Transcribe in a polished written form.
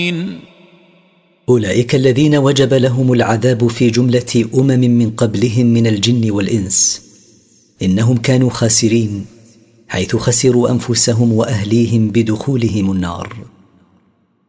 أولئك الذين وجب لهم العذاب في جملة من قبلهم من الجن والإنس، إنهم كانوا خاسرين، حيث خسروا أنفسهم وأهليهم بدخولهم النار.